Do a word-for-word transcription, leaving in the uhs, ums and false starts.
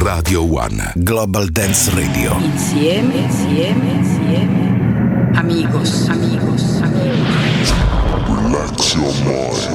Radio One. Global Dance Radio. Insieme, insieme, insieme. Amigos, amigos, amigos. Relax your mind.